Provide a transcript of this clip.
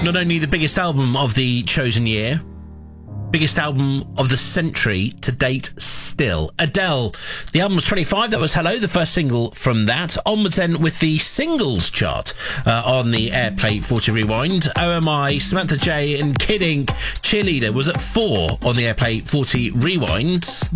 Not only the biggest album of the chosen year, biggest album of the century to date still. Adele, the album was 25, that was Hello, the first single from that. Onwards then with the singles chart on the Airplay 40 Rewind. OMI, Samantha J and Kid Ink, Cheerleader was at 4 on the Airplay 40 Rewind.